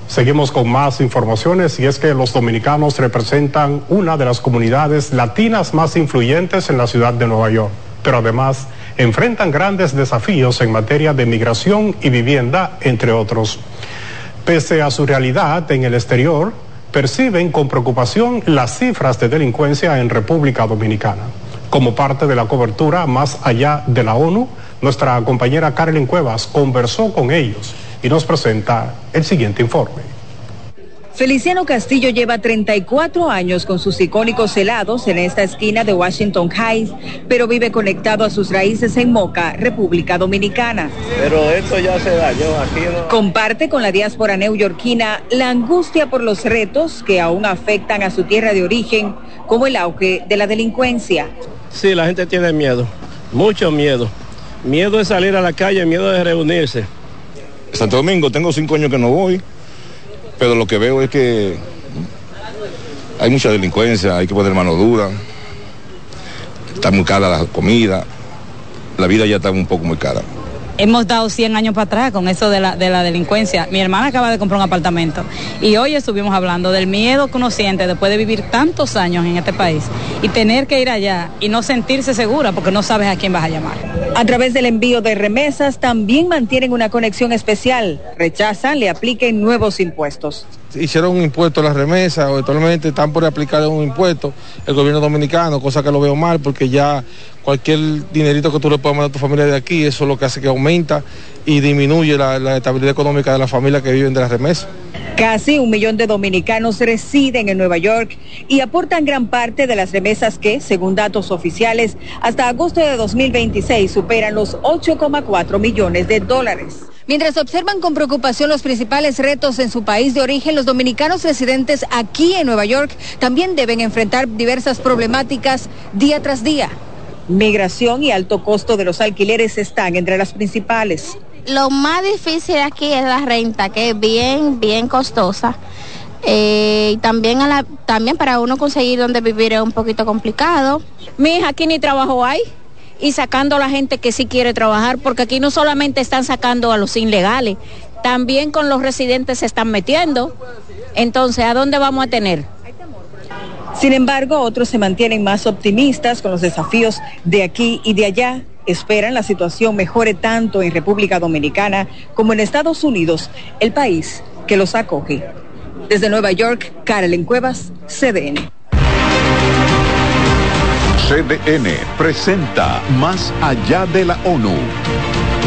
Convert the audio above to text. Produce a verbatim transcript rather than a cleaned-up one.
Seguimos con más informaciones y es que los dominicanos representan una de las comunidades latinas más influyentes en la ciudad de Nueva York, pero además enfrentan grandes desafíos en materia de migración y vivienda, entre otros. Pese a su realidad en el exterior, perciben con preocupación las cifras de delincuencia en República Dominicana. Como parte de la cobertura Más Allá de la ONU, nuestra compañera Carolyn Cuevas conversó con ellos y nos presenta el siguiente informe. Feliciano Castillo lleva treinta y cuatro años con sus icónicos helados en esta esquina de Washington Heights, pero vive conectado a sus raíces en Moca, República Dominicana. Pero esto ya se dañó aquí, ¿no? Comparte con la diáspora neoyorquina la angustia por los retos que aún afectan a su tierra de origen, como el auge de la delincuencia. Sí, la gente tiene miedo, mucho miedo. Miedo de salir a la calle, miedo de reunirse. Santo Domingo, tengo cinco años que no voy, pero lo que veo es que hay mucha delincuencia, hay que poner mano dura, está muy cara la comida, la vida ya está un poco muy cara. Hemos dado cien años para atrás con eso de la, de la delincuencia. Mi hermana acaba de comprar un apartamento y hoy estuvimos hablando del miedo que uno siente después de vivir tantos años en este país y tener que ir allá y no sentirse segura porque no sabes a quién vas a llamar. A través del envío de remesas también mantienen una conexión especial. Rechazan le apliquen nuevos impuestos. Hicieron un impuesto a las remesas o actualmente están por aplicar un impuesto el gobierno dominicano, cosa que lo veo mal porque ya cualquier dinerito que tú le puedas mandar a tu familia de aquí, eso es lo que hace que aumenta y disminuye la, la estabilidad económica de las familias que viven de las remesas. Casi un millón de dominicanos residen en Nueva York y aportan gran parte de las remesas que, según datos oficiales, hasta agosto de dos mil veintiséis superan los ocho coma cuatro millones de dólares. Mientras observan con preocupación los principales retos en su país de origen, los dominicanos residentes aquí en Nueva York también deben enfrentar diversas problemáticas día tras día. Migración y alto costo de los alquileres están entre las principales. Lo más difícil aquí es la renta, que es bien, bien costosa. Eh, y también, a la, también para uno conseguir donde vivir es un poquito complicado. Mi hija, aquí ni trabajo hay. Y sacando a la gente que sí quiere trabajar, porque aquí no solamente están sacando a los ilegales, también con los residentes se están metiendo. Entonces, ¿a dónde vamos a tener? Sin embargo, otros se mantienen más optimistas con los desafíos de aquí y de allá. Esperan la situación mejore tanto en República Dominicana como en Estados Unidos, el país que los acoge. Desde Nueva York, Carolyn Cuevas, C D N. C D N presenta Más Allá de la ONU.